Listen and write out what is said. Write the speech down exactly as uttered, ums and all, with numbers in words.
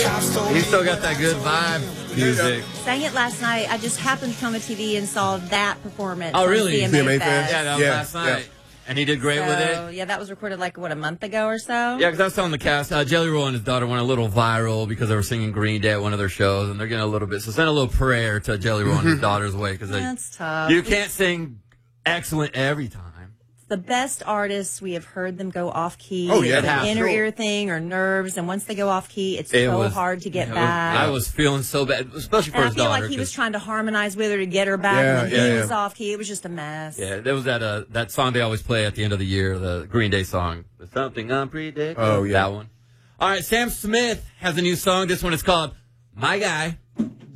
You still got that good vibe music. Sang it last night. I just happened to come to T V and saw that performance. Oh, really? On C M A C M A Fest. Fest? Yeah, that was Yeah, last night. yeah. And he did great So, with it. yeah, that was recorded like, what, a month ago or so? Yeah, because I was telling the cast, uh, Jelly Roll and his daughter went a little viral because they were singing Green Day at one of their shows, and they're getting a little bit. So send a little prayer to Jelly Roll and his daughter's way because That's tough. you can't sing excellent every time. The best artists, we have heard them go off key. Oh, yeah, It's yeah, an inner sure. ear thing or nerves, and once they go off key, it's It so was- hard to get it was- back. I was feeling so bad, especially for and I his feel daughter. like he was 'cause- trying to harmonize with her to get her back, Yeah, and then yeah, he yeah. was off key. It was just a mess. Yeah, there was that uh, that song they always play at the end of the year, the Green Day song. There's something unpredictable. Oh, yeah. That one. All right, Sam Smith has a new song. This one is called My Guy.